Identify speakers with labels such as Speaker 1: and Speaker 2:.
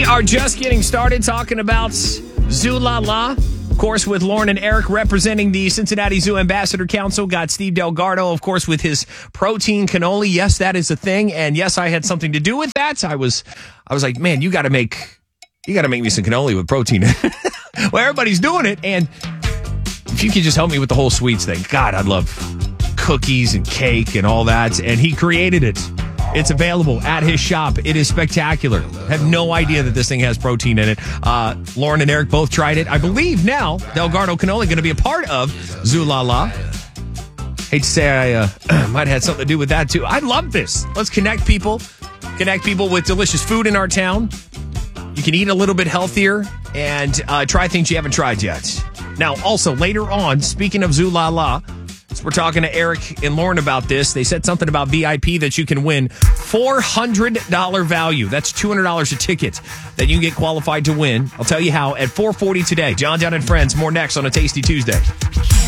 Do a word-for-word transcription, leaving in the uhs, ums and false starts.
Speaker 1: are just getting started talking about Zoo La La. Of course, with Lauren and Eric representing the Cincinnati Zoo Ambassador Council. Got Steve Delgardo, of course, with his protein cannoli. Yes, that is a thing. And yes, I had something to do with that. I was I was like, man, you got to make you got to make me some cannoli with protein. Well, everybody's doing it. And if you could just help me with the whole sweets thing. God, I'd love cookies and cake and all that. And he created it. It's available at his shop. It is spectacular. I have no idea that this thing has protein in it. Uh, Lauren and Eric both tried it. I believe now Delgardo Cannoli going to be a part of Zoo La La. Hate to say I uh, might have had something to do with that too. I love this. Let's connect people. Connect people with delicious food in our town. You can eat a little bit healthier and uh, try things you haven't tried yet. Now, also later on, speaking of Zoo La La, so we're talking to Eric and Lauren about this. They said something about V I P that you can win. four hundred dollars value. That's two hundred dollars a ticket that you can get qualified to win. I'll tell you how at four forty today. John John and Friends. More next on a Tasty Tuesday.